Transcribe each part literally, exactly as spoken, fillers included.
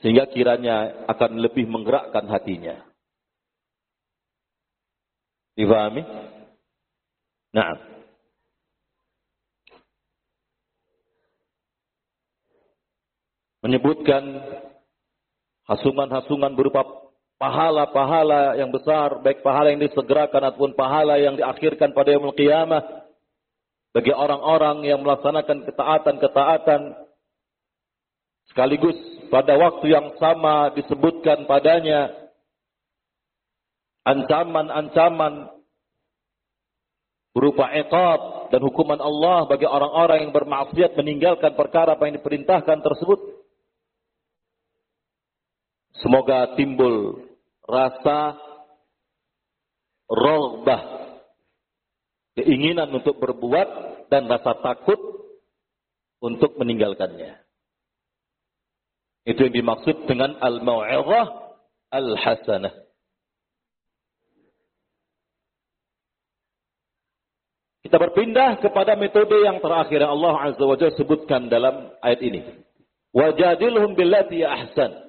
sehingga kiranya akan lebih menggerakkan hatinya. Difahami? Nah, menyebutkan hasungan-hasungan berupa pahala-pahala yang besar, baik pahala yang disegerakan ataupun pahala yang diakhirkan pada yaumul qiyamah bagi orang-orang yang melaksanakan ketaatan-ketaatan, sekaligus pada waktu yang sama disebutkan padanya ancaman-ancaman berupa iqab dan hukuman Allah bagi orang-orang yang bermaksiat meninggalkan perkara apa yang diperintahkan tersebut. Semoga timbul rasa raghbah, keinginan untuk berbuat dan rasa takut untuk meninggalkannya. Itu yang dimaksud dengan al-mau'izah al-hasanah. Kita berpindah kepada metode yang terakhir yang Allah Azza wa Jalla sebutkan dalam ayat ini. Wajadilhum billati ahsan.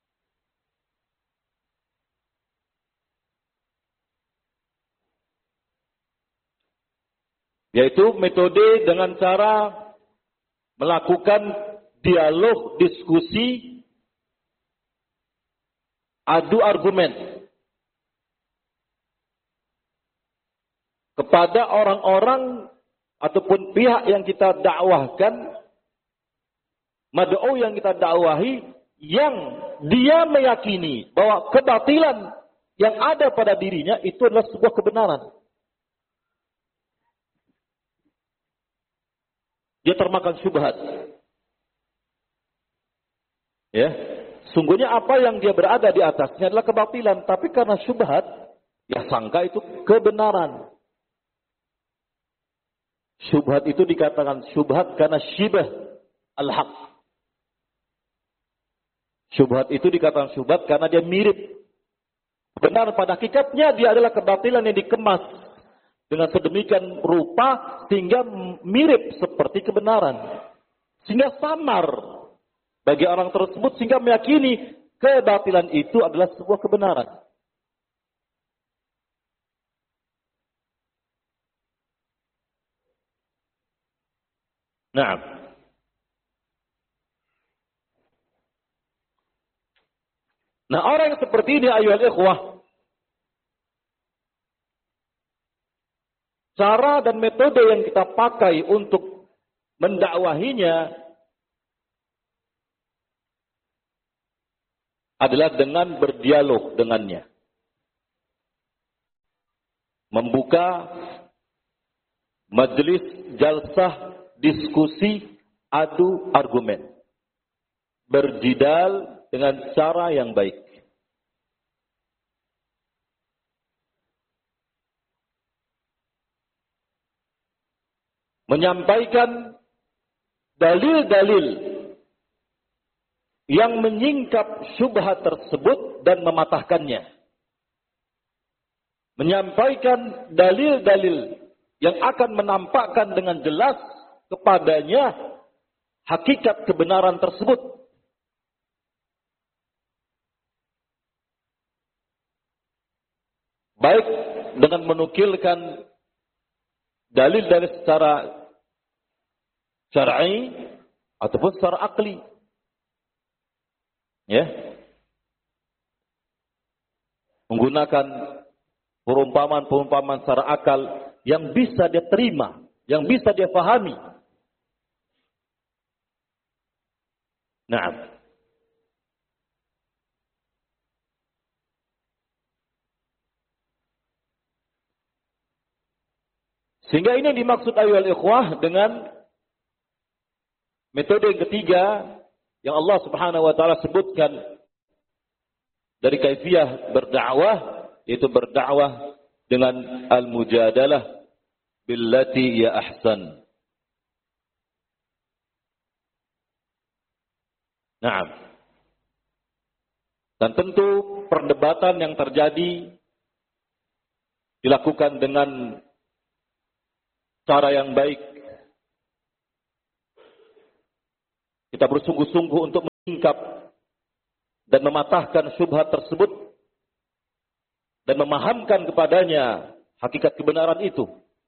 Yaitu metode dengan cara melakukan dialog, diskusi, adu argumen kepada orang-orang ataupun pihak yang kita dakwahkan, mad'u yang kita dakwahi, yang dia meyakini bahwa kebatilan yang ada pada dirinya itu adalah sebuah kebenaran. Dia termakan syubhat. Ya, sungguhnya apa yang dia berada di atasnya adalah kebatilan, tapi karena syubhat, ya sangka itu kebenaran. Syubhat itu dikatakan syubhat karena syibah al-haq. Syubhat itu dikatakan syubhat karena dia mirip. Benar pada hakikatnya dia adalah kebatilan yang dikemas dengan sedemikian rupa sehingga mirip seperti kebenaran. Sehingga samar bagi orang tersebut sehingga meyakini kebatilan itu adalah sebuah kebenaran. Nah, nah orang yang seperti ini ayyuhal ikhwah, cara dan metode yang kita pakai untuk mendakwahinya adalah dengan berdialog dengannya. Membuka majelis jalsah diskusi adu argumen. Berjidal dengan cara yang baik. Menyampaikan dalil-dalil yang menyingkap syubhat tersebut dan mematahkannya. Menyampaikan dalil-dalil yang akan menampakkan dengan jelas kepadanya hakikat kebenaran tersebut. Baik dengan menukilkan dalil-dalil secara syar'i ataupun secara akli. Ya. Menggunakan perumpamaan-perumpamaan secara akal yang bisa dia terima, yang bisa dia pahami. Nah, sehingga ini yang dimaksud ayyuhal ikhwah dengan metode yang ketiga yang Allah Subhanahu wa taala sebutkan dari kaifiyah berdakwah, yaitu berdakwah dengan al-mujadalah billati ya ahsan. Nah, dan tentu perdebatan yang terjadi dilakukan dengan cara yang baik. Kita bersungguh-sungguh untuk menyingkap dan mematahkan syubhat tersebut dan memahamkan kepadanya hakikat kebenaran itu.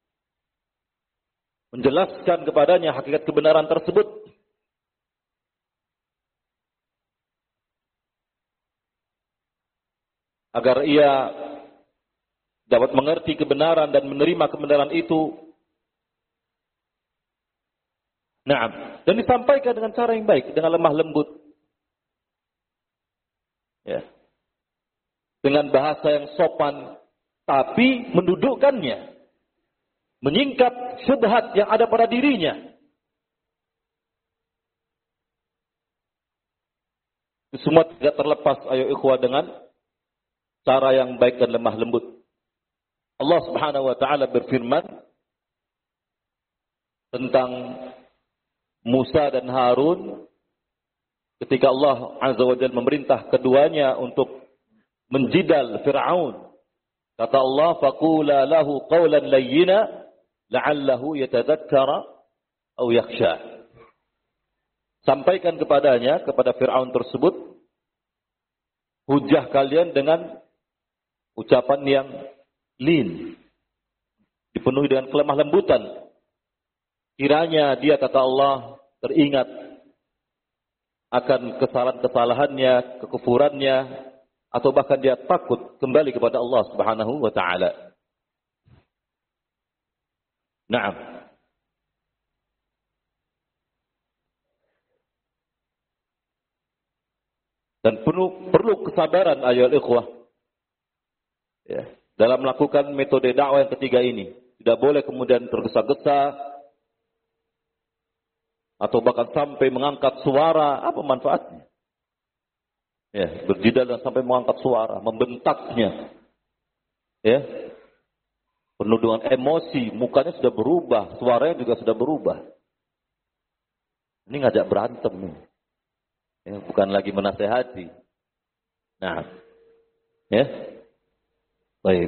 Menjelaskan kepadanya hakikat kebenaran tersebut. Agar ia dapat mengerti kebenaran dan menerima kebenaran itu. Nah, dan disampaikan dengan cara yang baik, dengan lemah lembut. Ya. Dengan bahasa yang sopan, tapi mendudukkannya. Menyingkap syubhat yang ada pada dirinya. Semua tidak terlepas, ayo ikhwah, dengan cara yang baik dan lemah lembut. Allah Subhanahu wa taala berfirman tentang Musa dan Harun ketika Allah Azza wa Jalla memerintah keduanya untuk menjidal Fir'aun. Kata Allah, faqula lahu qawlan layyina la'allahu yatadzakkara aw yakhsha. Sampaikan kepadanya, kepada Fir'aun tersebut, hujah kalian dengan ucapan yang lin, dipenuhi dengan kelemah lembutan. Kiranya dia, kata Allah, teringat akan kesalahan-kesalahannya, kekufurannya, atau bahkan dia takut kembali kepada Allah Subhanahu wa taala. Naam. Dan perlu perlu kesabaran ayol ikhwah. Ya, dalam melakukan metode dakwah yang ketiga ini. Tidak boleh kemudian tergesa-gesa atau bahkan sampai mengangkat suara. Apa manfaatnya? Ya, berjidal dan sampai mengangkat suara, membentaknya. Ya. Penuh dengan emosi, mukanya sudah berubah, suaranya juga sudah berubah. Ini ngajak berantem nih. Ya, bukan lagi menasehati. Nah, ya. Baik.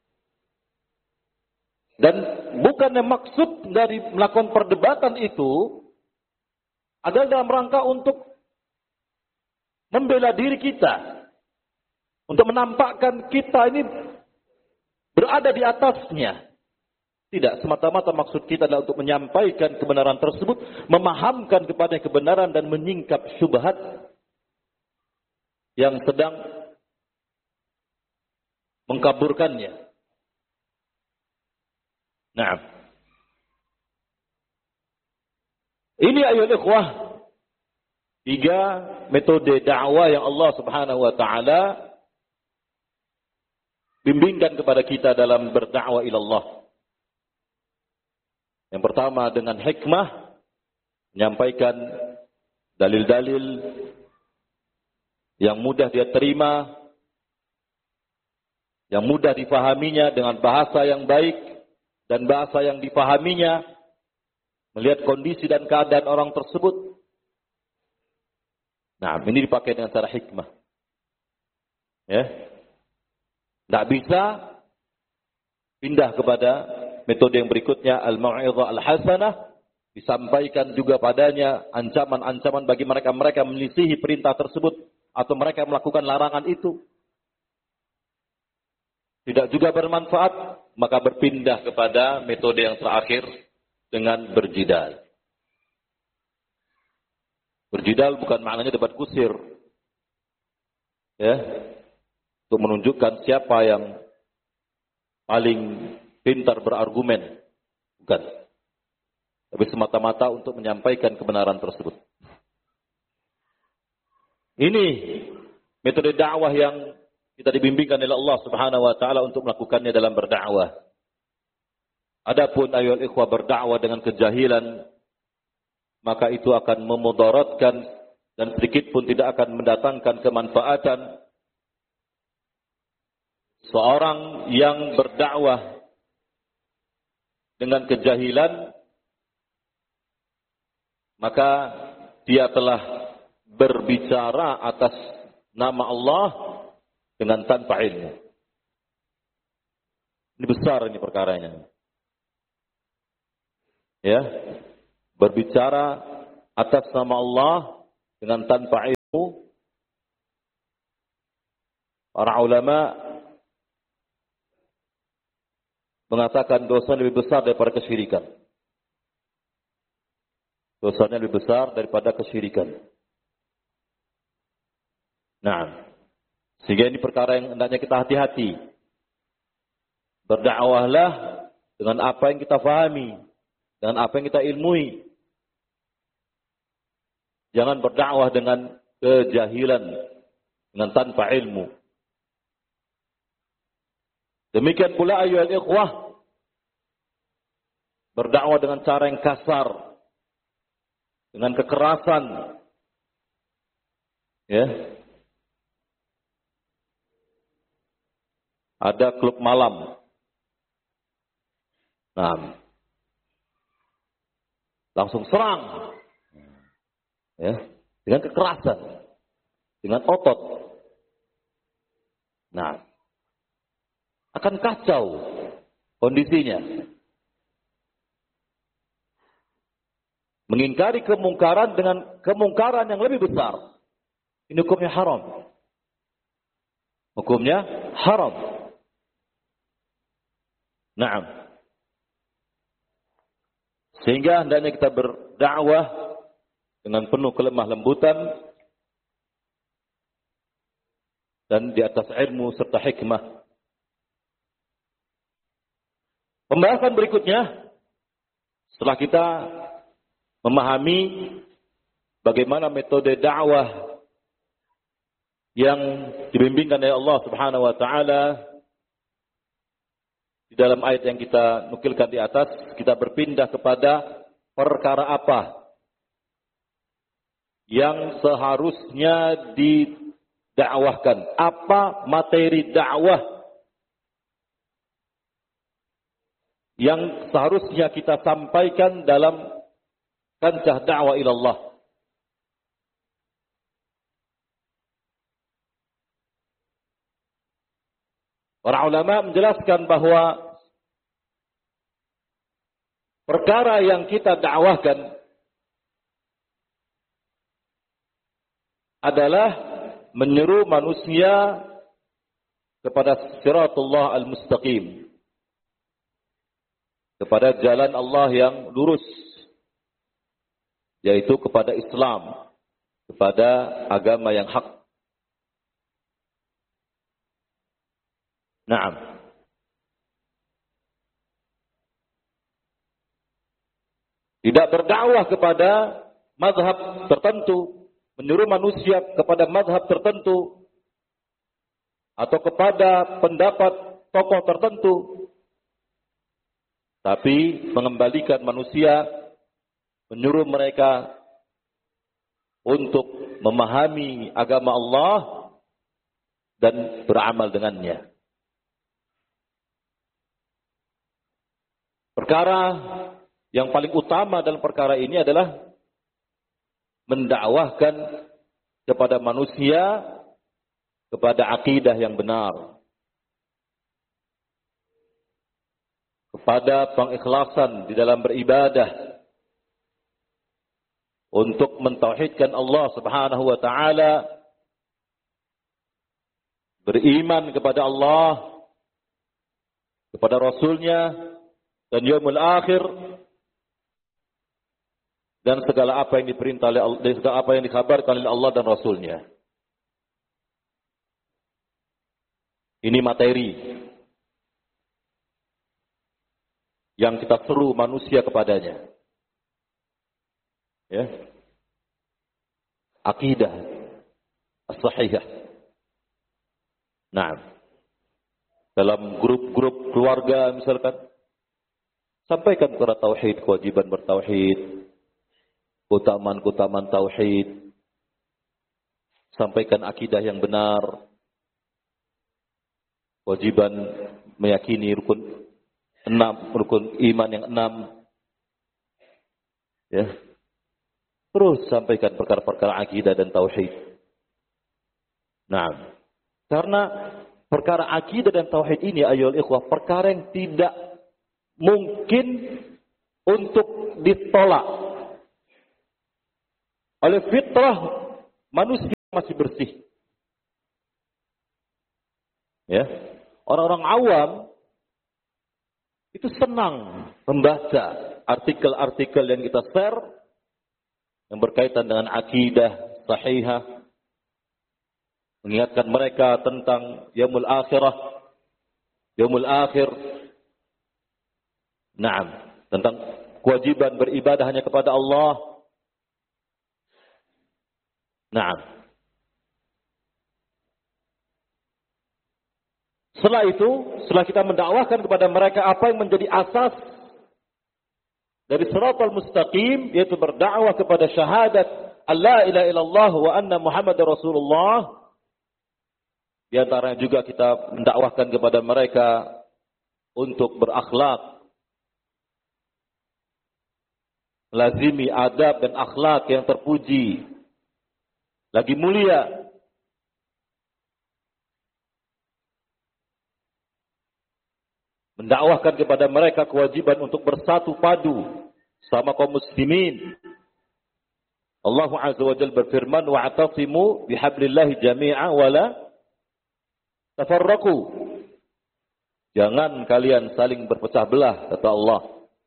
Dan bukannya maksud dari melakukan perdebatan itu adalah dalam rangka untuk membela diri kita. Untuk menampakkan kita ini berada di atasnya. Tidak, semata-mata maksud kita adalah untuk menyampaikan kebenaran tersebut, memahamkan kepada kebenaran dan menyingkap syubhat yang sedang mengkaburkannya. Nah, ini ayol ikhwah, tiga metode dakwah yang Allah Subhanahu wa taala bimbingkan kepada kita dalam berdakwah ila Allah. Yang pertama dengan hikmah, menyampaikan dalil-dalil yang mudah dia terima, yang mudah difahaminya dengan bahasa yang baik dan bahasa yang difahaminya, melihat kondisi dan keadaan orang tersebut. Nah, ini dipakai dengan cara hikmah. Ya. Tidak bisa pindah kepada metode yang berikutnya, al-mau'izah al-hasanah, disampaikan juga padanya ancaman-ancaman bagi mereka-mereka menyelisihi perintah tersebut atau mereka melakukan larangan itu. Tidak juga bermanfaat, maka berpindah kepada metode yang terakhir dengan berjidal. Berjidal bukan maknanya debat kusir. Ya. Untuk menunjukkan siapa yang paling pintar berargumen. Bukan. Tapi semata-mata untuk menyampaikan kebenaran tersebut. Ini metode dakwah yang kita dibimbingkan oleh Allah Subhanahu wa taala untuk melakukannya dalam berdakwah. Adapun ayol ikhwah berdakwah dengan kejahilan, maka itu akan memudaratkan dan sedikit pun tidak akan mendatangkan kemanfaatan. Seorang yang berdakwah dengan kejahilan, maka dia telah berbicara atas nama Allah dengan tanpa ilmu. Ini besar ini perkaranya. Ya, berbicara atas nama Allah dengan tanpa ilmu, Para ulama mengatakan dosa lebih besar daripada kesyirikan. Dosanya lebih besar daripada kesyirikan. Nah, sehingga ini perkara yang hendaknya kita hati-hati. Berdakwahlah dengan apa yang kita fahami, dengan apa yang kita ilmui. Jangan berdakwah dengan kejahilan, dengan tanpa ilmu. Demikian pula ayyuhal ikhwah, berdakwah dengan cara yang kasar, dengan kekerasan, ya. Ada klub malam, nah, langsung serang, ya, dengan kekerasan, dengan otot, nah, akan kacau kondisinya. Mengingkari kemungkaran dengan kemungkaran yang lebih besar. Ini hukumnya haram. Hukumnya haram. Naam. Sehingga hendaknya kita berdakwah dengan penuh kelemah lembutan dan di atas ilmu serta hikmah. Pembahasan berikutnya, setelah kita memahami bagaimana metode dakwah yang dibimbingkan oleh Allah Subhanahu wa taala di dalam ayat yang kita nukilkan di atas, kita berpindah kepada perkara apa yang seharusnya didakwahkan, apa materi dakwah yang seharusnya kita sampaikan dalam kancah dakwah ila Allah. Para ulama menjelaskan bahwa perkara yang kita dakwahkan adalah menyeru manusia kepada siratullah al-mustaqim, kepada jalan Allah yang lurus, yaitu kepada Islam, kepada agama yang hak. Naam. Tidak berdakwah kepada mazhab tertentu, menyuruh manusia kepada mazhab tertentu, atau kepada pendapat tokoh tertentu, tapi mengembalikan manusia, menyuruh mereka untuk memahami agama Allah dan beramal dengannya. Perkara yang paling utama dalam perkara ini adalah mendakwahkan kepada manusia kepada akidah yang benar, kepada pengikhlasan di dalam beribadah, untuk mentauhidkan Allah Subhanahu wa taala, beriman kepada Allah, kepada Rasulnya dan yaumul akhir, dan segala apa yang diperintah oleh Allah, dan segala apa yang dikabarkan oleh Allah dan Rasulnya. Ini materi yang kita seru manusia kepadanya. Ya. Akidah as-sahihah. Nah, dalam grup-grup keluarga misalkan, sampaikan kepada tauhid, kewajiban bertauhid, keutamaan-keutamaan tauhid, sampaikan akidah yang benar, kewajiban meyakini rukun enam, rukun iman yang enam, ya. Terus sampaikan perkara-perkara akidah dan tauhid. Nah, karena perkara akidah dan tauhid ini, ayyuhal ikhwah, perkara yang tidak mungkin untuk ditolak oleh fitrah manusia masih bersih. Ya. Orang-orang awam itu senang membaca artikel-artikel yang kita share yang berkaitan dengan akidah sahihah, mengingatkan mereka tentang yaumul akhirah, yaumul akhir. Naam, tentang kewajiban beribadah hanya kepada Allah. Naam. Setelah itu, setelah kita mendakwahkan kepada mereka apa yang menjadi asas dari Shiratal Mustaqim, yaitu berdakwah kepada syahadat alla ilaha illallah wa anna Muhammadar Rasulullah. Di antaranya juga kita mendakwahkan kepada mereka untuk berakhlak, lazimi adab dan akhlak yang terpuji, lagi mulia. Mendakwahkan kepada mereka kewajiban untuk bersatu padu sama kaum muslimin. Allah Azza wa Jalla berfirman, wa'tasimu bihablillahi jami'a wa la tafarraqu. Jangan kalian saling berpecah belah, kata Allah.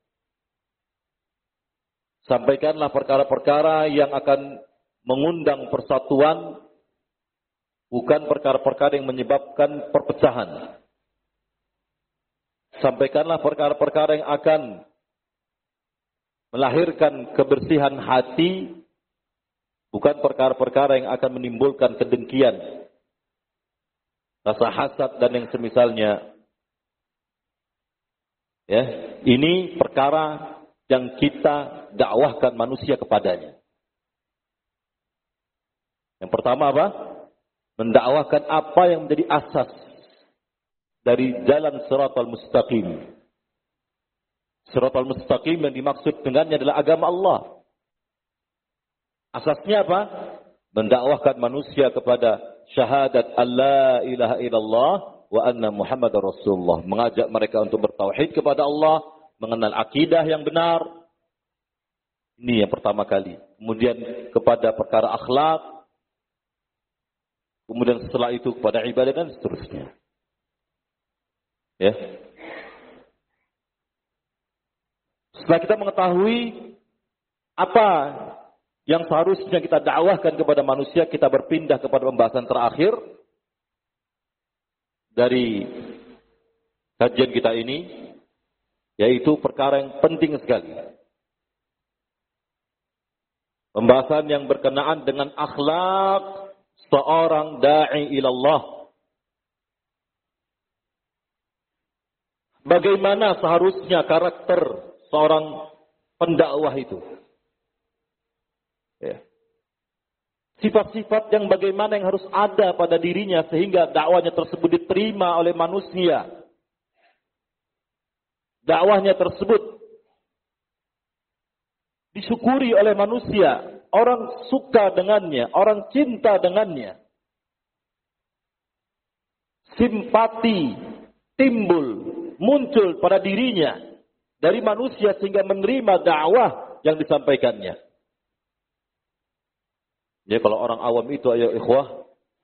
Sampaikanlah perkara-perkara yang akan mengundang persatuan, bukan perkara-perkara yang menyebabkan perpecahan. Sampaikanlah perkara-perkara yang akan melahirkan kebersihan hati, bukan perkara-perkara yang akan menimbulkan kedengkian, rasa hasad dan yang semisalnya. Ya, ini perkara yang kita dakwahkan manusia kepadanya. Yang pertama apa? Mendakwahkan apa yang menjadi asas dari jalan Shiratal Mustaqim. Shiratal Mustaqim yang dimaksud dengannya adalah agama Allah. Asasnya apa? Mendakwahkan manusia kepada syahadat alla ilaha illallah wa anna Muhammadar Rasulullah. Mengajak mereka untuk bertauhid kepada Allah, mengenal akidah yang benar. Ini yang pertama kali. Kemudian kepada perkara akhlak. Kemudian setelah itu kepada ibadah dan seterusnya. Ya. Setelah kita mengetahui apa yang seharusnya kita dakwahkan kepada manusia, kita berpindah kepada pembahasan terakhir dari kajian kita ini, yaitu perkara yang penting sekali. Pembahasan yang berkenaan dengan akhlak seorang da'i ilallah. Bagaimana seharusnya karakter seorang pendakwah itu? Ya. Sifat-sifat yang bagaimana yang harus ada pada dirinya sehingga dakwahnya tersebut diterima oleh manusia. Dakwahnya tersebut disyukuri oleh manusia. Orang suka dengannya, orang cinta dengannya. Simpati timbul, muncul pada dirinya dari manusia sehingga menerima dakwah yang disampaikannya. Ya, kalau orang awam itu, ayo ikhwah,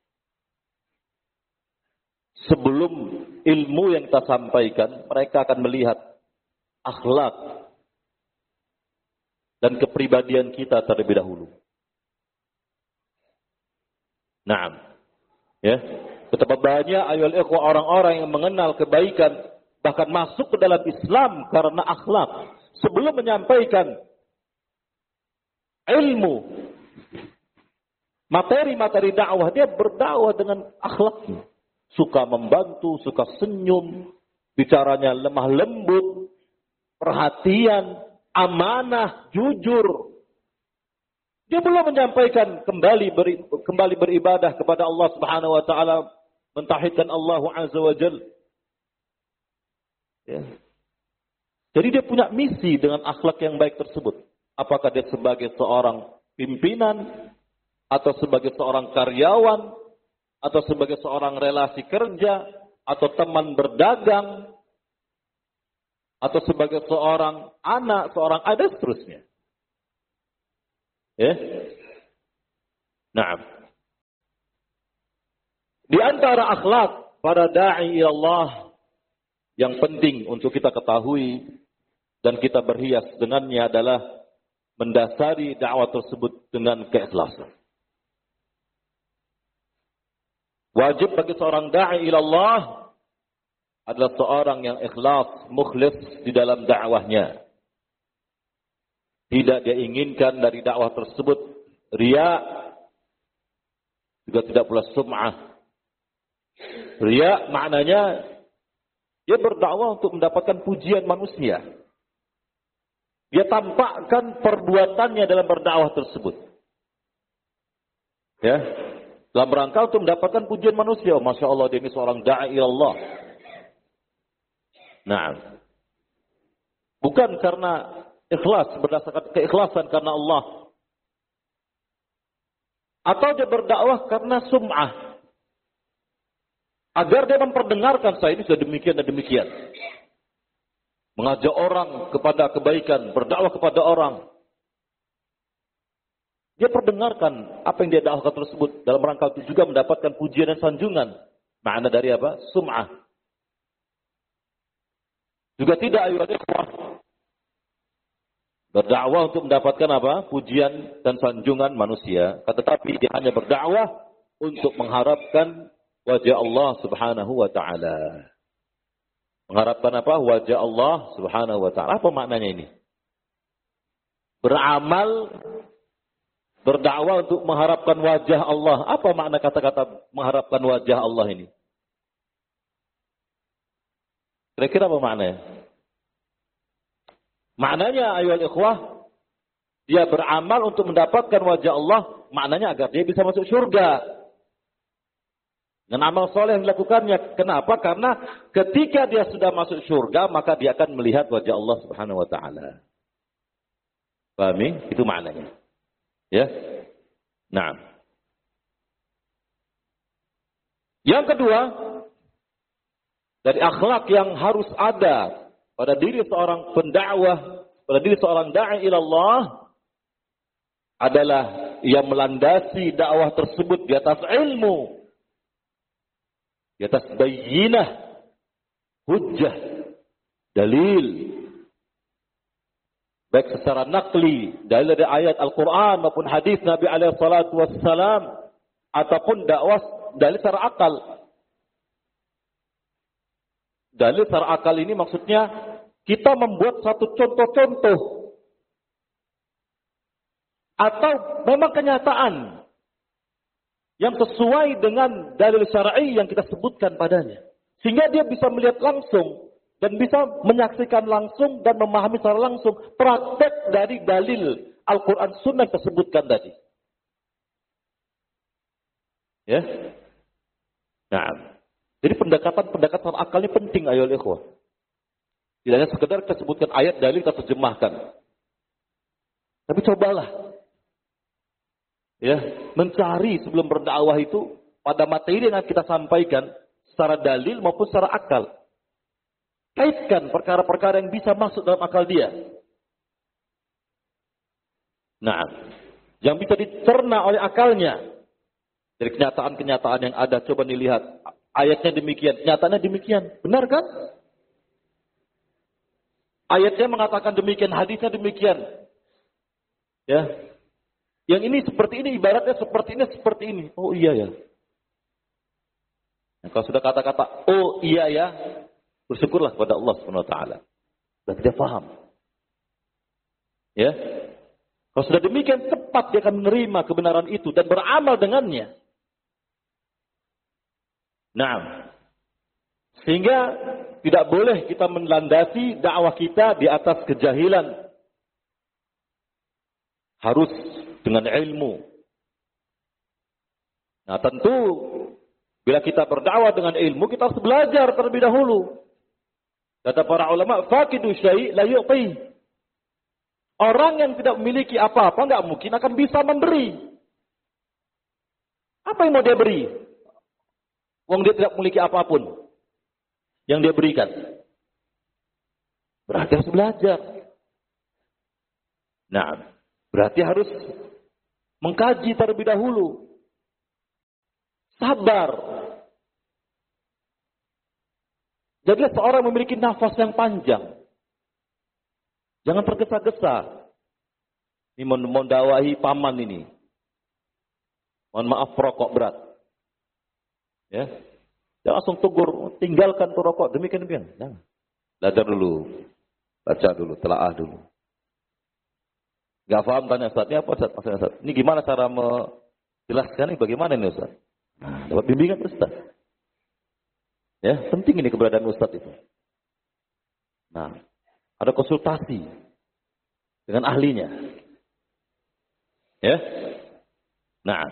sebelum ilmu yang kita sampaikan, mereka akan melihat akhlak dan kepribadian kita terlebih dahulu. Naam. Ya. Betapa banyak ayo ikhwah orang-orang yang mengenal kebaikan, bahkan masuk ke dalam Islam karena akhlak. Sebelum menyampaikan ilmu, materi-materi dakwah, dia berdakwah dengan akhlaknya. Suka membantu, suka senyum, bicaranya lemah lembut, perhatian, amanah, jujur. Dia belum menyampaikan kembali beri, kembali beribadah kepada Allah Subhanahu wa taala, mentauhidkan Allah Azza wa Jalla. Ya. Jadi dia punya misi dengan akhlak yang baik tersebut. Apakah dia sebagai seorang pimpinan, atau sebagai seorang karyawan, atau sebagai seorang relasi kerja, atau teman berdagang, atau sebagai seorang anak, seorang ada seterusnya. Ya. Nah, di antara akhlak para da'i ilallah yang penting untuk kita ketahui dan kita berhias dengannya adalah mendasari dakwah tersebut dengan keikhlasan. Wajib bagi seorang da'i ilallah adalah seorang yang ikhlas, mukhlis di dalam dakwahnya. Tidak dia inginkan dari dakwah tersebut riya, juga tidak pula sum'ah. Riya maknanya dia berdakwah untuk mendapatkan pujian manusia. Dia tampakkan perbuatannya dalam berdakwah tersebut. Ya, dalam rangka untuk mendapatkan pujian manusia. Oh, Masya Allah, dia ini seorang da'i Allah. Nah, bukan karena ikhlas, berdasarkan keikhlasan karena Allah. Atau dia berdakwah karena sum'ah. Agar dia memperdengarkan saya ini sudah demikian dan demikian. Mengajak orang kepada kebaikan, berdakwah kepada orang. Dia perdengarkan apa yang dia dakwahkan tersebut dalam rangka untuk juga mendapatkan pujian dan sanjungan. Makna dari apa? Sum'ah. Juga tidak ayat ikhwah. Berdakwah untuk mendapatkan apa? Pujian dan sanjungan manusia. Tetapi dia hanya berdakwah untuk mengharapkan wajah Allah Subhanahu wa taala. Mengharapkan apa? Wajah Allah Subhanahu wa taala. Apa maknanya ini? Beramal, berdakwah untuk mengharapkan wajah Allah. Apa makna kata-kata mengharapkan wajah Allah ini? Kira-kira apa maknanya? Maknanya ayuhal ikhwah, dia beramal untuk mendapatkan wajah Allah, maknanya agar dia bisa masuk surga. Dengan amal soleh yang dilakukannya. Kenapa? Karena ketika dia sudah masuk surga, maka dia akan melihat wajah Allah Subhanahu wa taala. Pahami? Itu maknanya. Ya. Nah. Yang kedua, dari akhlak yang harus ada pada diri seorang pendakwah, pada diri seorang da'i ilallah adalah yang melandasi dakwah tersebut di atas ilmu, di atas bayyinah, hujjah, dalil, baik secara nakli, dalil dari ayat Al-Quran maupun hadis Nabi alaihi salatu wassalam, ataupun dakwah dalil secara akal. Dalil secara akal ini maksudnya kita membuat satu contoh-contoh atau memang kenyataan yang sesuai dengan dalil syar'i yang kita sebutkan padanya. Sehingga dia bisa melihat langsung dan bisa menyaksikan langsung dan memahami secara langsung praktek dari dalil Al-Quran Sunnah yang tersebutkan tadi. Ya. Nah, jadi pendekatan-pendekatan akalnya penting ayo ikhwah. Tidak hanya sekedar kita sebutkan ayat dalil kita terjemahkan. Tapi cobalah ya, mencari sebelum berdakwah itu pada materi yang kita sampaikan secara dalil maupun secara akal. Kaitkan perkara-perkara yang bisa masuk dalam akal dia. Nah, yang bisa dicerna oleh akalnya dari kenyataan-kenyataan yang ada. Coba dilihat ayatnya demikian, kenyataannya demikian. Benar kan? Ayatnya mengatakan demikian, hadisnya demikian. Ya. Yang ini seperti ini, ibaratnya seperti ini, seperti ini. Oh iya ya. Nah, kalau sudah kata-kata, oh iya ya, bersyukurlah kepada Allah subhanahu wa taala. Berarti dia paham. Ya. Kalau sudah demikian, cepat dia akan menerima kebenaran itu dan beramal dengannya. Nah, sehingga tidak boleh kita melandasi dakwah kita di atas kejahilan. Harus dengan ilmu. Nah, tentu bila kita berdakwah dengan ilmu, kita harus belajar terlebih dahulu. Kata para ulama, faqidu syai' la yu'ti. Orang yang tidak memiliki apa-apa enggak mungkin akan bisa memberi. Apa yang mau dia beri? Wong dia tidak memiliki apapun yang dia berikan. Berarti harus belajar. Nah, berarti harus mengkaji terlebih dahulu. Sabar. Jadilah seorang memiliki nafas yang panjang. Jangan tergesa-gesa. Ini mendawahi paman ini. Mohon maaf, perokok berat. Ya. Jangan langsung tegur, tinggalkan tuh rokok. Demikian demikian. Jangan. Belajar dulu. Baca dulu, telaah dulu. Gak paham, tanya Ustaz, ini apa Ustaz? Maksudnya Ustaz, ini gimana cara menjelaskan ini? Bagaimana ini Ustaz? Nah, dapat bimbingan Ustaz. Ya, penting ini keberadaan Ustaz itu. Nah, ada konsultasi dengan ahlinya. Ya. Nah.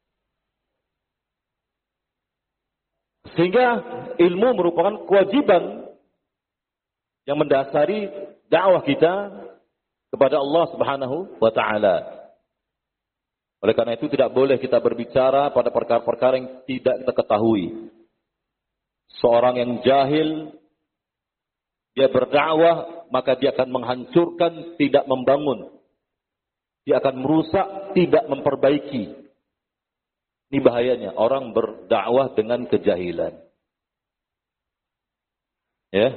Sehingga ilmu merupakan kewajiban yang mendasari dakwah kita kepada Allah Subhanahu wa taala. Oleh karena itu tidak boleh kita berbicara pada perkara-perkara yang tidak kita ketahui. Seorang yang jahil, dia berdakwah, maka dia akan menghancurkan, tidak membangun. Dia akan merusak, tidak memperbaiki. Ini bahayanya, orang berdakwah dengan kejahilan. Ya.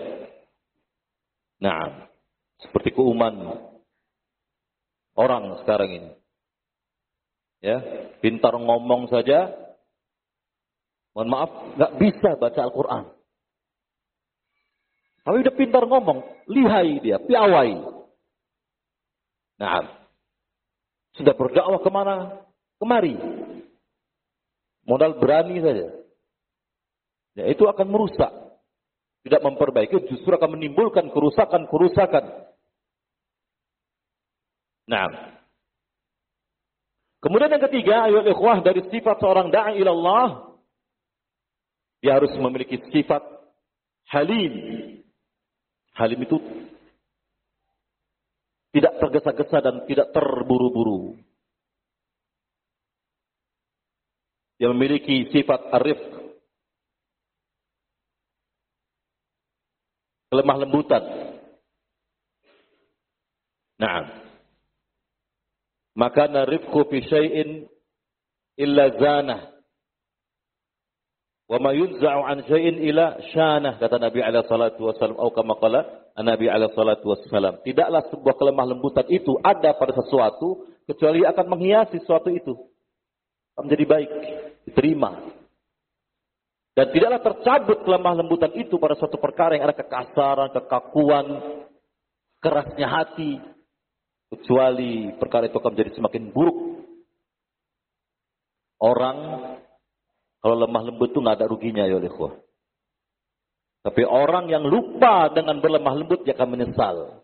Nah, seperti keumuman orang sekarang ini. Ya, pintar ngomong saja, mohon maaf, nggak bisa baca Al-Quran. Tapi udah pintar ngomong, lihai dia, piawai. Nah, sudah berdakwah kemana? Kemari. Modal berani saja. Ya, itu akan merusak. Tidak memperbaiki, justru akan menimbulkan kerusakan-kerusakan. Nah. Kemudian yang ketiga, ayat ikhwah, dari sifat seorang da'i ilallah, dia harus memiliki sifat halim. Halim itu tidak tergesa-gesa dan tidak terburu-buru. Dia memiliki sifat arif, kelemah lembutan. Nah, maka narifku fi syai'in illa zanah, wa ma yunza'u an syai'in illa syanah, kata Nabi alaihi salatu wasallam, atau kama qala Nabi alaihi salatu wasallam. Tidaklah sebuah kelemah lembutan itu ada pada sesuatu kecuali akan menghiasi sesuatu itu menjadi baik, diterima. Dan tidaklah tercabut kelemah lembutan itu pada suatu perkara yang ada kekasaran, kekakuan, kerasnya hati, kecuali perkara itu akan menjadi semakin buruk. Orang kalau lemah lembut itu nggak ada ruginya, ya ikhwah. Tapi orang yang lupa dengan berlemah lembut, dia akan menyesal.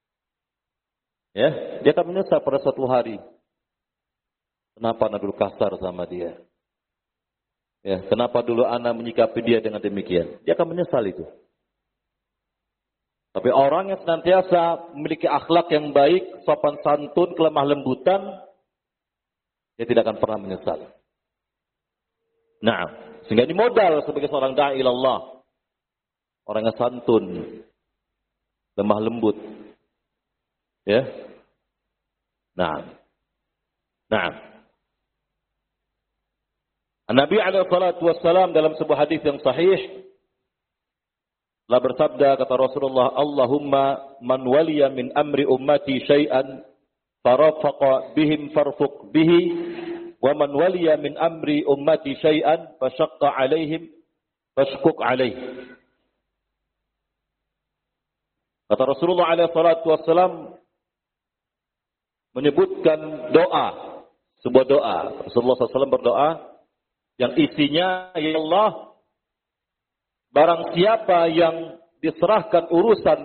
Ya, dia akan menyesal pada suatu hari. Kenapa anak dulu kasar sama dia? Ya, kenapa dulu anak menyikapi dia dengan demikian? Dia akan menyesal itu. Tapi orang yang senantiasa memiliki akhlak yang baik, sopan santun, kelemah lembutan, dia tidak akan pernah menyesal. Nah, sehingga ini modal sebagai seorang da'i ilallah. Orang yang santun, lemah lembut. Ya. Nah. Nah. Nabi alaihi salatu wassalam dalam sebuah hadis yang sahih telah bersabda, kata Rasulullah, Allahumma man waliya min amri ummati syai'an farafaqa bihim farfuq bihi, wa man waliya min amri ummati syai'an fashaqqa alaihim fashquq alaih. Kata Rasulullah alaihi salatu wassalam menyebutkan doa, sebuah doa. Rasulullah shallallahu alaihi wasallam berdoa yang isinya, ya Allah, barang siapa yang diserahkan urusan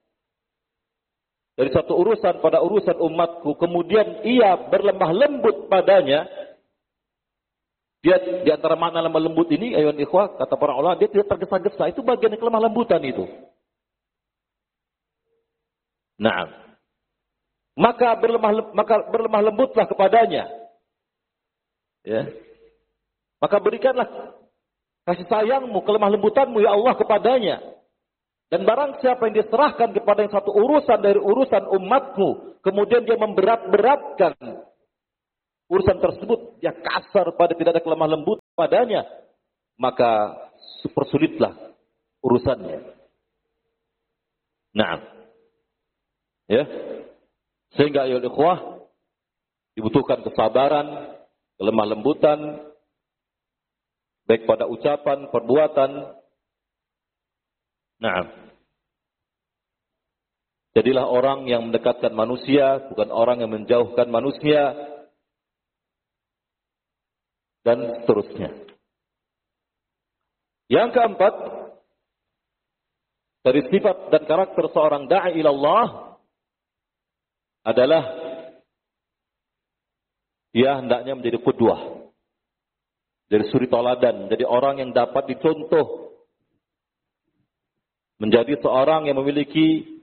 dari satu urusan pada urusan umatku, kemudian ia berlemah lembut padanya, dia di antara makna lemah lembut ini, ayuhan ikhwah, kata para ulama, dia tidak tergesa-gesa. Itu bagian kelemah lembutan itu. Nah, maka berlemah maka berlemah lembutlah kepadanya. Ya. Maka berikanlah kasih sayangmu, kelemah lembutanmu, ya Allah, kepadanya. Dan barang siapa yang diserahkan kepada yang satu urusan dari urusan umatmu, kemudian dia memberat-beratkan urusan tersebut, dia kasar pada tidak ada kelemah lembut padanya, maka supersulitlah urusannya. Nah, ya, sehingga ayo ikhwah dibutuhkan kesabaran, kelemah lembutan, baik pada ucapan, perbuatan. Nah, jadilah orang yang mendekatkan manusia, bukan orang yang menjauhkan manusia, dan seterusnya. Yang keempat, dari sifat dan karakter seorang da'i ilallah adalah dia hendaknya menjadi qudwah, dari suri toladan, jadi orang yang dapat dicontoh, menjadi seorang yang memiliki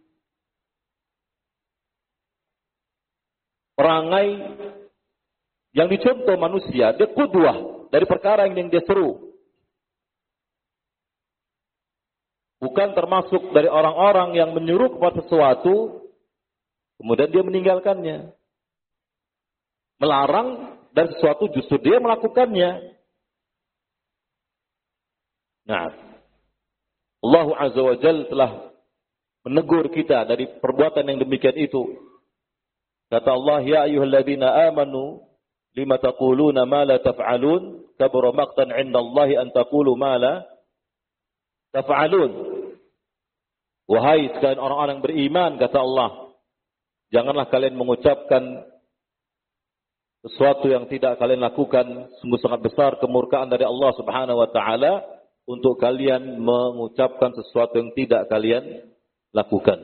perangai yang dicontoh manusia. Dia qudwah dari perkara yang dia seru. Bukan termasuk dari orang-orang yang menyuruh kepada sesuatu, kemudian dia meninggalkannya. Melarang dari sesuatu justru dia melakukannya. Nah, Allah Azza wa Jalla telah menegur kita dari perbuatan yang demikian itu. Kata Allah, ya ayyuhalladzina amanu lima taquluna ma la taf'alun kabura maqtan 'inda Allahi an taqulu ma la taf'alun. Wahai sekalian orang-orang yang beriman, kata Allah, janganlah kalian mengucapkan sesuatu yang tidak kalian lakukan. Sungguh sangat besar kemurkaan dari Allah Subhanahu wa taala untuk kalian mengucapkan sesuatu yang tidak kalian lakukan.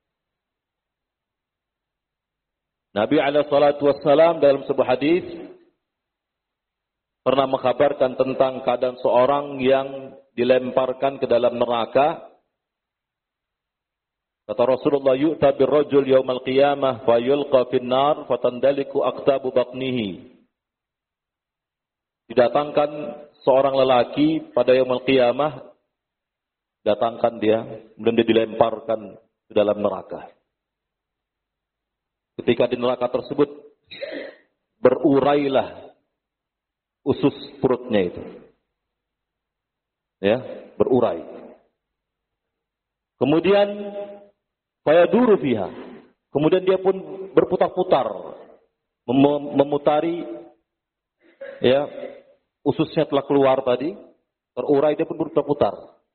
Nabi alaihi salatu wassalam dalam sebuah hadis pernah mengkabarkan tentang keadaan seorang yang dilemparkan ke dalam neraka. Kata Rasulullah, yu'ta birrajul yaumal qiyamah fa yulqa fin nar fatandaliku aqtabu batnihi. Didatangkan seorang lelaki pada yaumul qiyamah, datangkan dia, kemudian dia dilemparkan ke dalam neraka. Ketika di neraka tersebut, berurailah usus perutnya itu. Ya, berurai. Kemudian fayaduru fiha. Kemudian dia pun berputar-putar, mem- memutari, ya, ususnya telah keluar tadi, terurai, dia pun berputar-putar,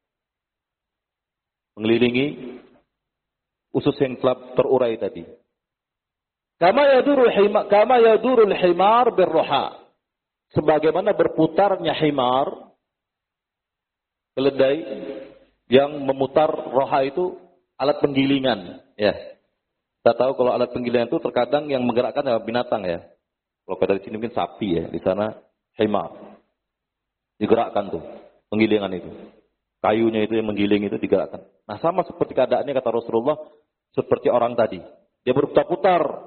mengelilingi usus yang telah terurai tadi. Kama yaduru himar, kama yadurul himar birruha. Sebagaimana berputarnya himar, keledai yang memutar roha itu alat penggilingan, ya. Kita tahu kalau alat penggilingan itu terkadang yang menggerakkan adalah binatang, ya. Kalau kita di sini mungkin sapi, ya. Di sana himar. Digerakkan tuh penggilingan itu. Kayunya itu yang menggiling itu digerakkan. Nah, sama seperti keadaannya kata Rasulullah, seperti orang tadi. Dia berputar-putar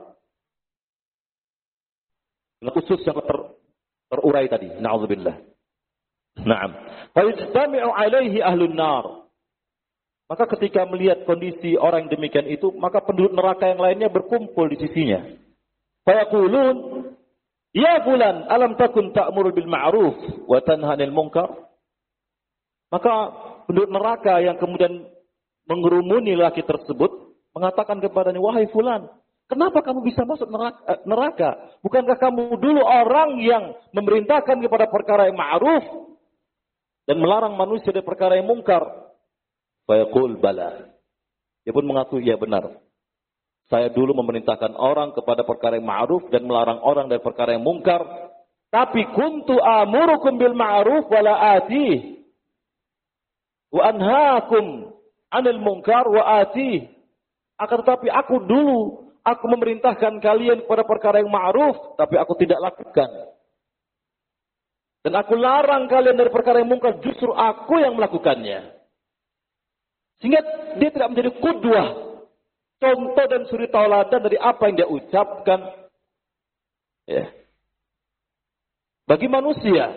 dengan khusus yang ter, terurai tadi. Na'udzubillah. Naam. Fa yajtami'u 'alaihi ahlun nar. Maka ketika melihat kondisi orang yang demikian itu, maka penduduk neraka yang lainnya berkumpul di sisinya. Fa yaqulun, ya fulan, alam takun ta'muru bil ma'ruf wa tanha 'anil munkar? Maka penduduk neraka yang kemudian mengerumuni laki tersebut mengatakan kepadanya, wahai fulan, kenapa kamu bisa masuk neraka? Bukankah kamu dulu orang yang memerintahkan kepada perkara yang ma'ruf dan melarang manusia dari perkara yang mungkar? Fayaqul bala. Dia pun mengaku, ya benar. Saya dulu memerintahkan orang kepada perkara yang ma'ruf dan melarang orang dari perkara yang mungkar. Tapi kuntu amurukum bil ma'ruf wala atih. Wa anhaakum 'anil munkar wa atih. Akan tetapi aku dulu aku memerintahkan kalian kepada perkara yang ma'ruf, tapi aku tidak lakukan. Dan aku larang kalian dari perkara yang mungkar, justru aku yang melakukannya. Sehingga dia tidak menjadi qudwah, contoh dan suri tauladan dari apa yang dia ucapkan. Ya. Bagi manusia.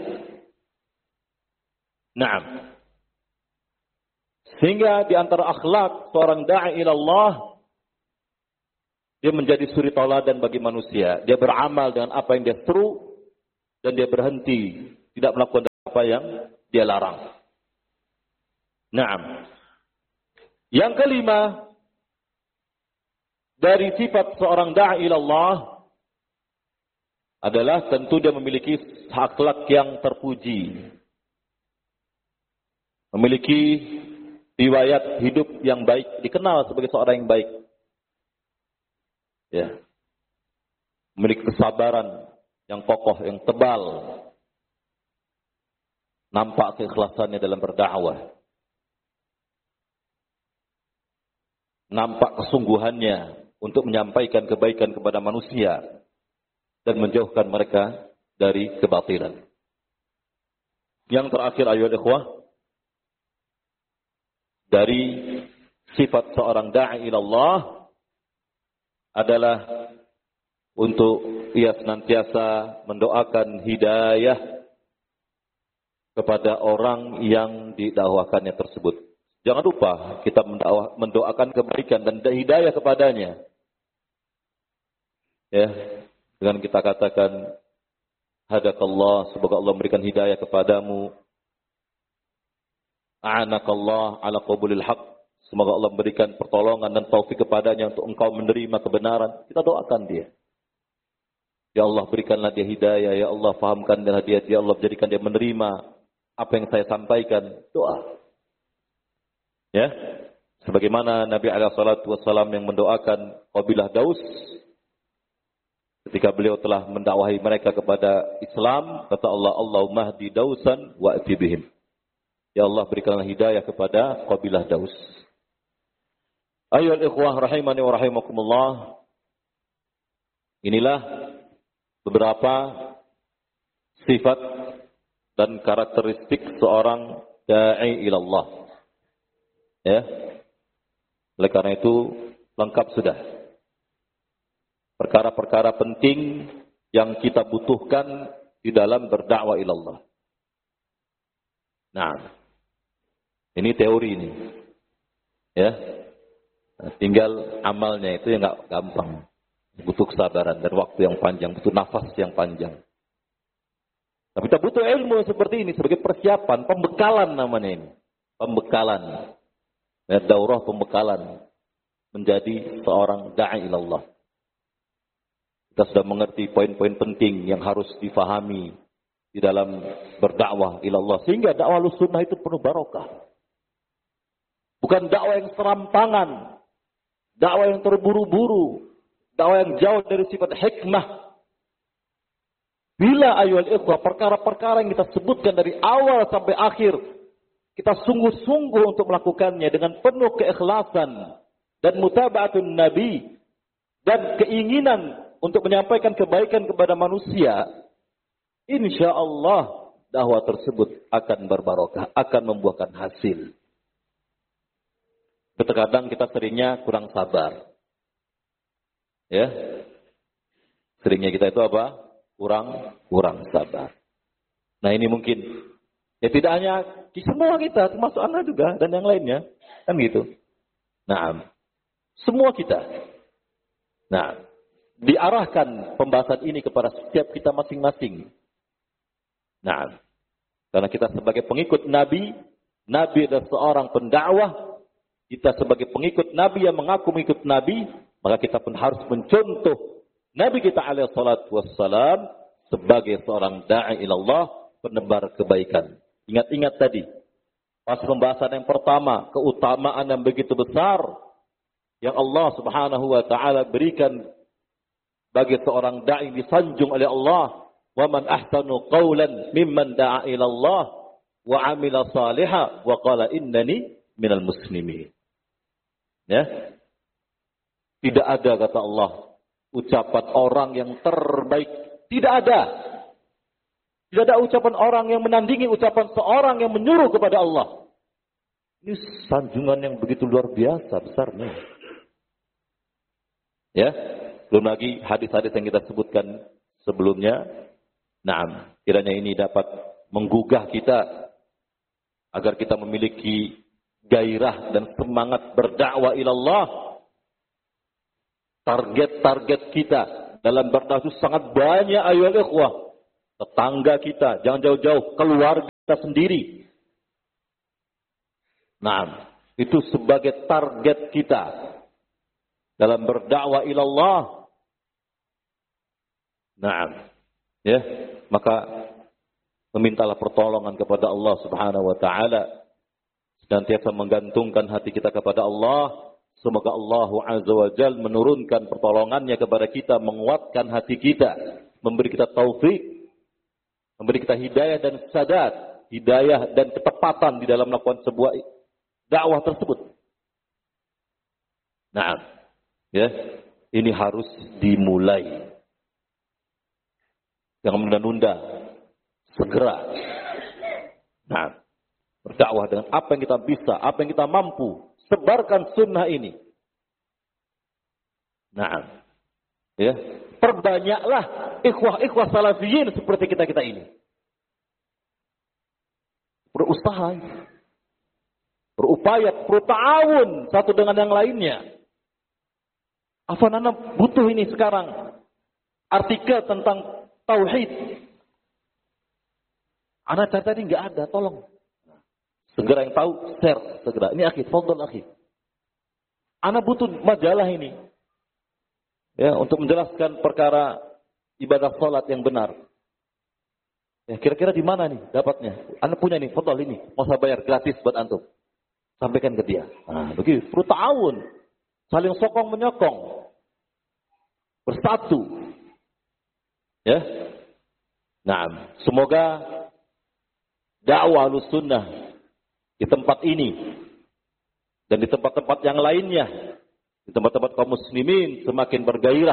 Naam. Sehingga di antara akhlak seorang da'i ilallah, dia menjadi suri tauladan bagi manusia. Dia beramal dengan apa yang dia seru dan dia berhenti tidak melakukan apa yang dia larang. Naam. Yang kelima, dari sifat seorang da'i ilallah adalah tentu dia memiliki akhlak yang terpuji. Memiliki riwayat hidup yang baik, dikenal sebagai seorang yang baik. Ya. Memiliki kesabaran yang kokoh, yang tebal. Nampak keikhlasannya dalam berdakwah. Nampak kesungguhannya untuk menyampaikan kebaikan kepada manusia dan menjauhkan mereka dari kebatilan. Yang terakhir ayat ikhwah, dari sifat seorang da'i ilallah adalah untuk ia senantiasa mendoakan hidayah kepada orang yang didakwakannya tersebut. Jangan lupa kita mendoakan kebaikan dan hidayah kepadanya. Ya, dengan kita katakan hadakallah, semoga Allah memberikan hidayah kepadamu. A'anakallah ala qabulil haq, semoga Allah memberikan pertolongan dan taufik kepadanya untuk engkau menerima kebenaran. Kita doakan dia. Ya Allah, berikanlah dia hidayah, ya Allah fahamkanlah dia, ya Allah jadikan dia menerima apa yang saya sampaikan. Doa. Ya, sebagaimana Nabi alaihi salatu wassalam yang mendoakan kabilah Daus ketika beliau telah mendakwahi mereka kepada Islam, kata Allah, Allahumma hdi Dausan wa ati bihim. Ya Allah, berikanlah hidayah kepada kabilah Daus. Ayyuhal ikhwah rahimani wa rahimakumullah. Inilah beberapa sifat dan karakteristik seorang da'i ilallah. Ya, oleh karena itu lengkap sudah. Perkara-perkara penting yang kita butuhkan di dalam berdakwah ilallah. Nah, ini teori ini. Ya, nah, tinggal amalnya itu yang nggak gampang. Butuh kesabaran dan waktu yang panjang, butuh nafas yang panjang. Tapi kita butuh ilmu seperti ini sebagai persiapan, pembekalan namanya ini, pembekalan. Ya, daurah pembekalan menjadi seorang da'i ilallah. Kita sudah mengerti poin-poin penting yang harus difahami di dalam berdakwah ilallah. Sehingga dakwah sunnah itu penuh barokah. Bukan dakwah yang serampangan. Dakwah yang terburu-buru. Dakwah yang jauh dari sifat hikmah. Bila ayyuhal ikhwah, perkara-perkara yang kita sebutkan dari awal sampai akhir, kita sungguh-sungguh untuk melakukannya dengan penuh keikhlasan dan mutaba'atun Nabi dan keinginan untuk menyampaikan kebaikan kepada manusia, insya Allah dakwah tersebut akan berbarokah, akan membuahkan hasil. Terkadang kita seringnya kurang sabar, ya. Seringnya kita itu apa? Kurang kurang sabar. Nah ini mungkin. Ya tidak hanya di semua kita, termasuk Anda juga dan yang lainnya, kan gitu. Nah, semua kita. Nah, diarahkan pembahasan ini kepada setiap kita masing-masing. Nah, karena kita sebagai pengikut Nabi, Nabi adalah seorang pendakwah, kita sebagai pengikut Nabi yang mengaku mengikut Nabi, maka kita pun harus mencontoh Nabi kita alaihi salatu wassalam sebagai seorang da'i ilallah, penebar kebaikan. Ingat-ingat tadi, pas pembahasan yang pertama, keutamaan yang begitu besar yang Allah Subhanahu wa taala berikan bagi seorang dai disanjung oleh Allah, wa man ahsanu qawlan mimman da'a ila Allah wa 'amila salihan wa qala innani minal muslimin. Ya. Tidak ada, kata Allah, ucapan orang yang terbaik, tidak ada. Tidak ada ucapan orang yang menandingi ucapan seorang yang menyuruh kepada Allah. Ini sanjungan yang begitu luar biasa besarnya. Ya, belum lagi hadis-hadis yang kita sebutkan sebelumnya. Naam, kiranya ini dapat menggugah kita agar kita memiliki gairah dan semangat berdakwah ilallah. Target-target kita dalam berdakwah itu sangat banyak, ayyuhal ikhwah. Tetangga kita, jangan jauh-jauh, keluarga kita sendiri. Nah, itu sebagai target kita dalam berdakwah ilallah. Nah, ya, maka memintalah pertolongan kepada Allah Subhanahu wa taala, senantiasa menggantungkan hati kita kepada Allah. Semoga Allah Azza wa Jalla menurunkan pertolongannya kepada kita, menguatkan hati kita, memberi kita taufik, memberi kita hidayah dan sadat, hidayah dan ketepatan di dalam melakukan sebuah dakwah tersebut. Nah, ya, ini harus dimulai. Jangan menunda-nunda, segera. Nah, berdakwah dengan apa yang kita bisa, apa yang kita mampu. Sebarkan sunnah ini. Nah, ya, perbanyaklah ikhwah-ikhwah salafiyin seperti kita-kita ini. Berusaha, berupaya, berta'awun satu dengan yang lainnya. Afan ana butuh ini sekarang. Artikel tentang tauhid. Ana cari tadi nggak ada, tolong. Segera yang tahu, share segera. Ini akhi, fadhal akhi. Ana butuh majalah ini. Ya, untuk menjelaskan perkara ibadah salat yang benar. Ya, kira-kira di mana nih dapatnya? Ana punya nih, fadhal ini. Mau saya bayar gratis buat antum. Sampaikan ke dia. Nah, begitu. Perlu ta'awun. Saling sokong menyokong. Bersatu. Ya. Nah, semoga dakwah Ahlussunnah di tempat ini dan di tempat-tempat yang lainnya, di tempat-tempat kaum muslimin semakin bergairah,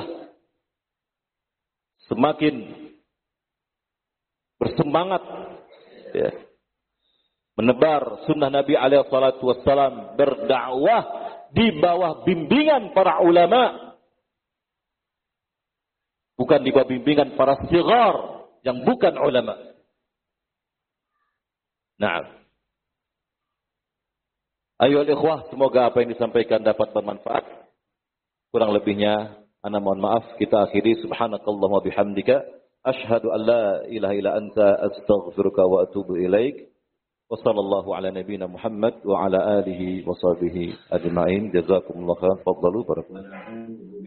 semakin bersemangat, ya, menebar sunnah Nabi alaihi salatu wassalam, berdakwah di bawah bimbingan para ulama, bukan di bawah bimbingan para sigar yang bukan ulama. Nah, ayo ikhwah, semoga apa yang disampaikan dapat bermanfaat. Kurang lebihnya, ana mohon maaf. Kita akhiri. Subhanakallahumma bihamdika, asyhadu an la ilaha illa anta, astaghfiruka wa atubu ilaik. Wa sallallahu ala nabiyyina Muhammad wa ala alihi wa sahbihi ajma'in. Jazakumullahu khairan. Fadhalu barakallahu.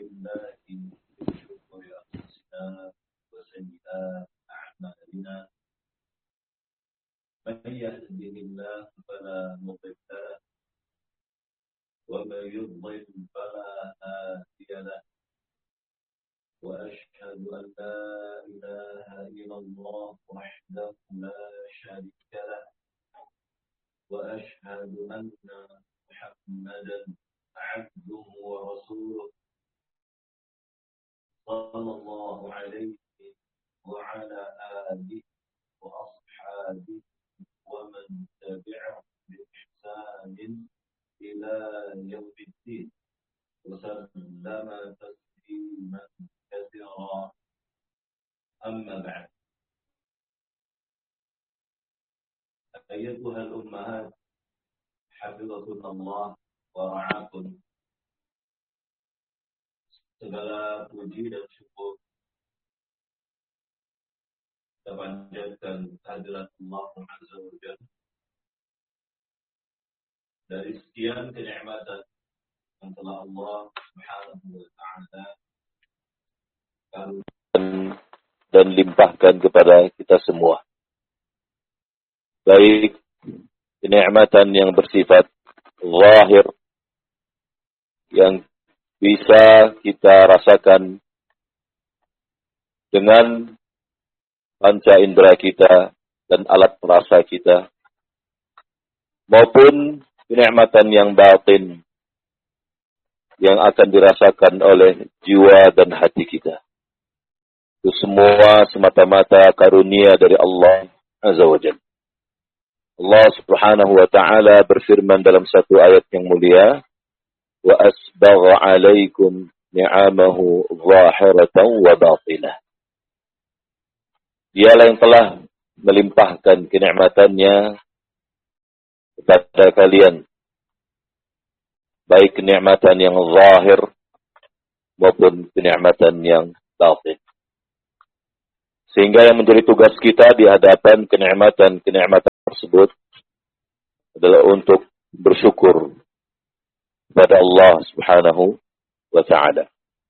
من يهده الله فلا مضل له ومن يضلل فلا هادي له وأشهد أن لا إله إلا الله وحده لا شريك له وأشهد أن محمدا عبده ورسوله صلى الله عليه وعلى آله وأصحابه ومن تبعهم بإحسان إلى يوم الدين وسلم تسليما كثيرا. أما بعد، أيتها الأمهات حفظكن الله ورعاكن. Segala puji dan syukur kita panjatkan kehadirat Allah Azza wa Jalla dari sekian kenikmatan yang telah Allah Subhanahu wa taala dan limpahkan kepada kita semua. Baik kenikmatan yang bersifat zahir yang bisa kita rasakan dengan panca indera kita dan alat perasa kita, maupun kenikmatan yang batin yang akan dirasakan oleh jiwa dan hati kita. Itu semua semata-mata karunia dari Allah Azza wa Jalla. Allah Subhanahu wa taala berfirman dalam satu ayat yang mulia, wa asbagha 'alaikum ni'amahu zahiratan wa batinah. Dialah yang telah melimpahkan kenikmatannya kepada kalian, baik kenikmatan yang zahir maupun kenikmatan yang batin. Sehingga yang menjadi tugas kita di hadapan kenikmatan-kenikmatan tersebut adalah untuk bersyukur pada Allah Subhanahu wa ta'ala.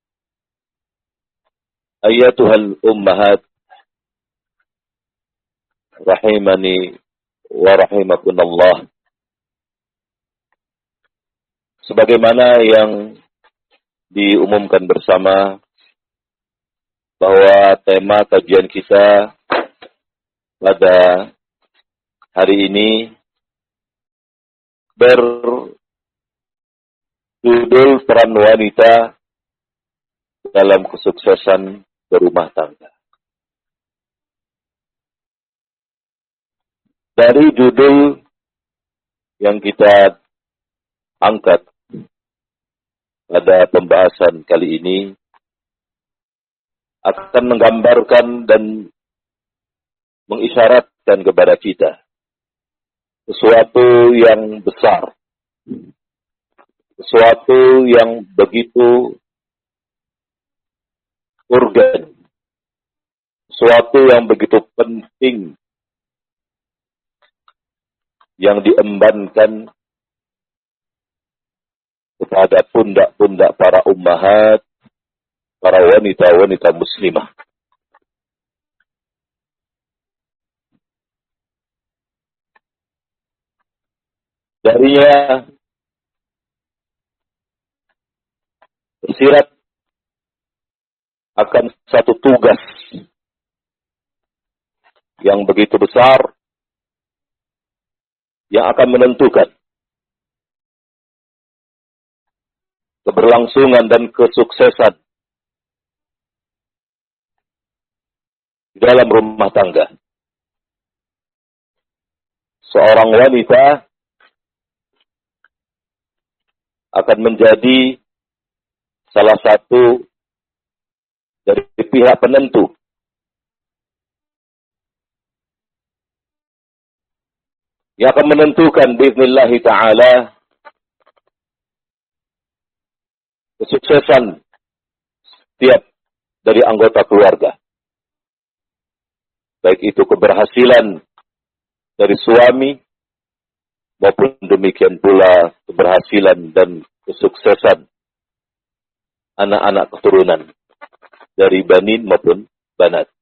Ayatuhal ummahat rahimani wa rahimakunallah. Sebagaimana yang diumumkan bersama bahwa tema kajian kita pada hari ini berjudul peran wanita dalam kesuksesan berumah tangga. Dari judul yang kita angkat pada pembahasan kali ini akan menggambarkan dan mengisyaratkan kepada kita sesuatu yang besar, sesuatu yang begitu urgen, sesuatu yang begitu penting yang diembankan kepada pundak-pundak para ummahat, para wanita-wanita muslimah. Darinya tersirat akan satu tugas yang begitu besar yang akan menentukan keberlangsungan dan kesuksesan di dalam rumah tangga. Seorang wanita akan menjadi salah satu dari pihak penentu yang akan menentukan biiznillah ta'ala kesuksesan setiap dari anggota keluarga. Baik itu keberhasilan dari suami maupun demikian pula keberhasilan dan kesuksesan anak-anak keturunan dari banin maupun banat.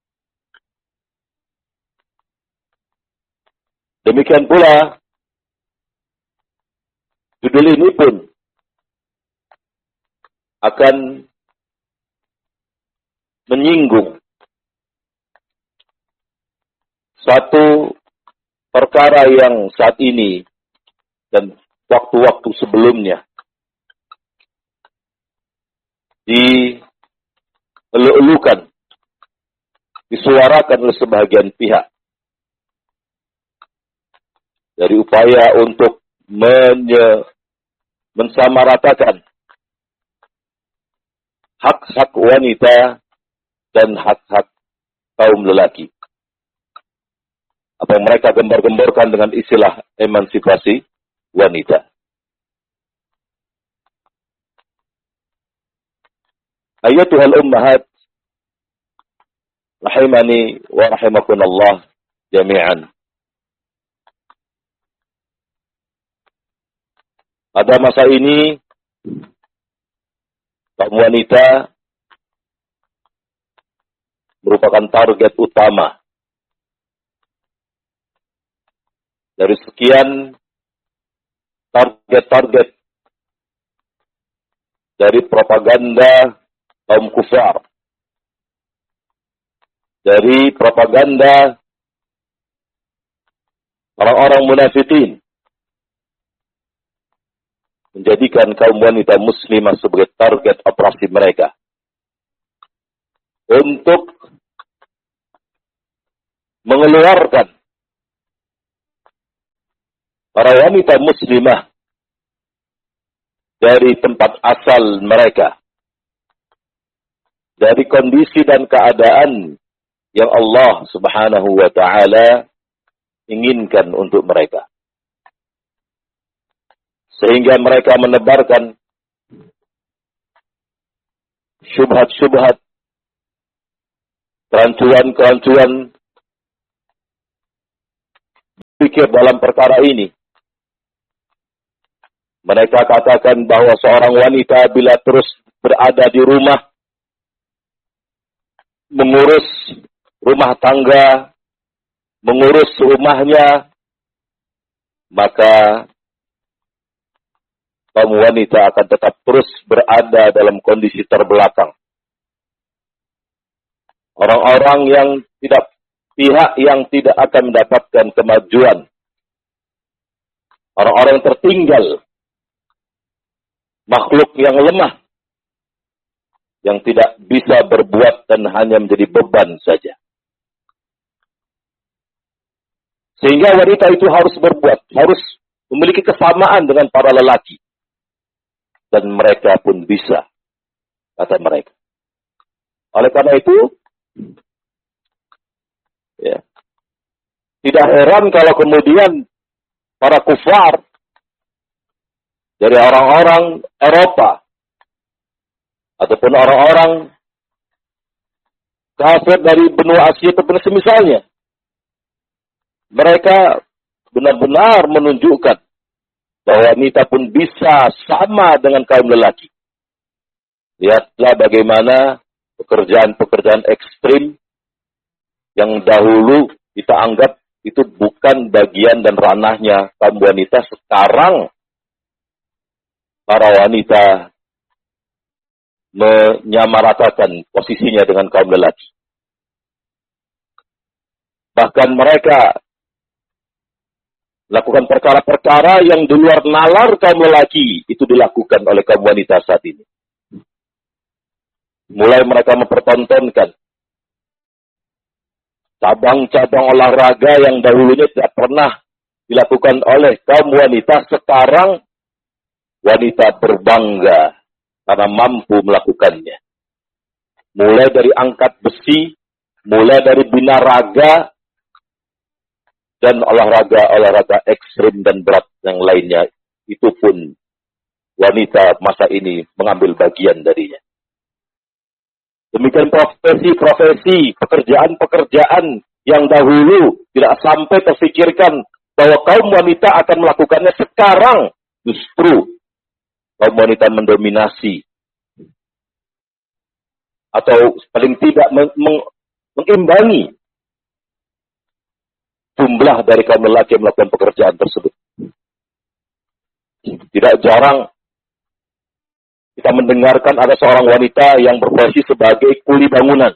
Demikian pula judul ini pun akan menyinggung satu perkara yang saat ini dan waktu-waktu sebelumnya dielu-elukan, disuarakan oleh sebagian pihak dari upaya untuk menye, mensamaratakan hak-hak wanita dan hak-hak kaum lelaki. Apa yang mereka gembar-gemborkan dengan istilah emansipasi wanita. Ayatuhal ummahat rahimani wa rahimakunallah jami'an. Pada masa ini kaum wanita merupakan target utama dari sekian target-target dari propaganda kaum kufar, dari propaganda orang-orang munafikin, menjadikan kaum wanita muslimah sebagai target operasi mereka untuk mengeluarkan para wanita muslimah dari tempat asal mereka, dari kondisi dan keadaan yang Allah Subhanahu wa ta'ala inginkan untuk mereka. Sehingga mereka menebarkan syubhat-syubhat, kerancuan-kerancuan pikir dalam perkara ini, Mereka katakan bahwa seorang wanita bila terus berada di rumah, mengurus rumah tangga, mengurus rumahnya, maka kaum wanita akan tetap terus berada dalam kondisi terbelakang. Orang-orang yang tidak, pihak yang tidak akan mendapatkan kemajuan. Orang-orang yang tertinggal. Makhluk yang lemah. Yang tidak bisa berbuat dan hanya menjadi beban saja. Sehingga wanita itu harus berbuat, harus memiliki kesamaan dengan para lelaki. Dan mereka pun bisa, kata mereka. Oleh karena itu, ya, tidak heran kalau kemudian para kufar dari orang-orang Eropa ataupun orang-orang kafir dari benua Asia ataupun semisalnya, mereka benar-benar menunjukkan bahwa wanita pun bisa sama dengan kaum lelaki. Lihatlah bagaimana pekerjaan-pekerjaan ekstrim yang dahulu kita anggap itu bukan bagian dan ranahnya kaum wanita. Sekarang para wanita menyamaratakan posisinya dengan kaum lelaki. Bahkan mereka lakukan perkara-perkara yang di luar nalar kaum lelaki, itu dilakukan oleh kaum wanita saat ini. Mulai mereka mempertontonkan cabang-cabang olahraga yang dahulunya tidak pernah dilakukan oleh kaum wanita, sekarang wanita berbangga karena mampu melakukannya. Mulai dari angkat besi, mulai dari binaraga, dan olahraga-olahraga ekstrim dan berat yang lainnya, itu pun wanita masa ini mengambil bagian darinya. Demikian profesi-profesi, pekerjaan-pekerjaan yang dahulu tidak sampai terfikirkan bahwa kaum wanita akan melakukannya, sekarang justru kaum wanita mendominasi. Atau paling tidak meng- meng- mengimbangi jumlah dari kaum lelaki yang melakukan pekerjaan tersebut. Tidak jarang kita mendengarkan ada seorang wanita yang berprofesi sebagai kuli bangunan.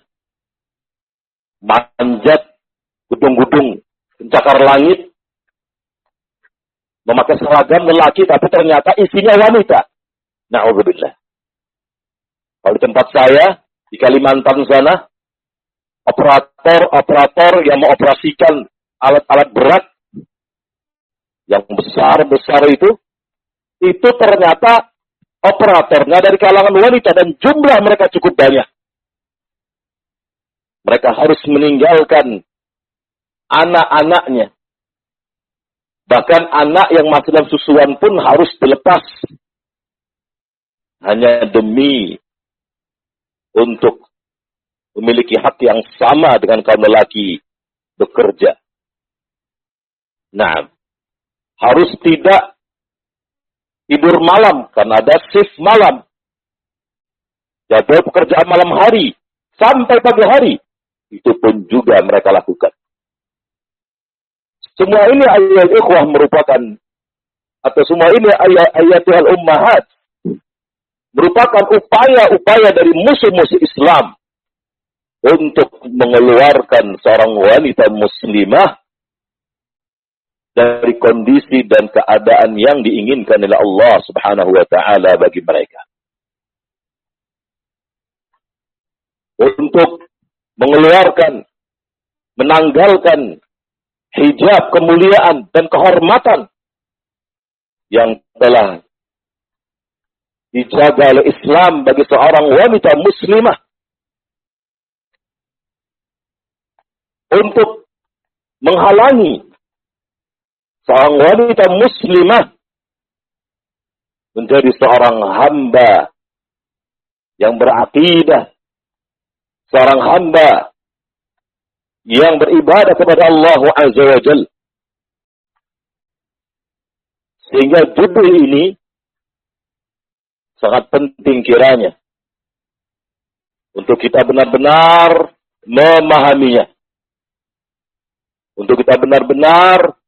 Manjat gedung-gedung, pencakar langit, memakai seragam lelaki, tapi ternyata isinya wanita. Na'udzubillah. Kalau di tempat saya, di Kalimantan sana, operator-operator yang mengoperasikan alat-alat berat yang besar-besar itu, itu ternyata operatornya dari kalangan wanita dan jumlah mereka cukup banyak. Mereka harus meninggalkan anak-anaknya. Bahkan anak yang masih dalam susuan pun harus dilepas. Hanya demi untuk memiliki hak yang sama dengan kaum lelaki bekerja. Nah, harus tidak tidur malam karena ada shift malam. Jadwal pekerjaan malam hari sampai pagi hari, itu pun juga mereka lakukan. Semua ini ayat ikhwah merupakan, atau semua ini ayat-ayatul ummahat, merupakan upaya-upaya dari musuh-musuh Islam untuk mengeluarkan seorang wanita muslimah dari kondisi dan keadaan yang diinginkan oleh Allah Subhanahu wa taala bagi mereka. Untuk mengeluarkan, menanggalkan hijab kemuliaan dan kehormatan yang telah dijaga oleh Islam bagi seorang wanita muslimah. Untuk menghalangi seorang wanita muslimah menjadi seorang hamba yang berakidah, seorang hamba yang beribadah kepada Allah Azza wa Jalla. Sehingga judul ini sangat penting kiranya untuk kita benar-benar memahaminya. Untuk kita benar-benar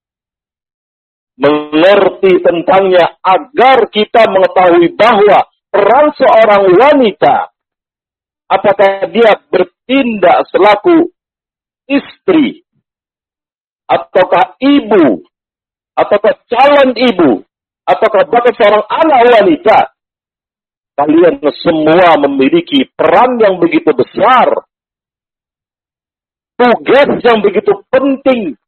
mengerti tentangnya agar kita mengetahui bahwa peran seorang wanita, apakah dia bertindak selaku istri, ataukah ibu, ataukah calon ibu, ataukah bahkan seorang anak wanita, kalian semua memiliki peran yang begitu besar, tugas yang begitu penting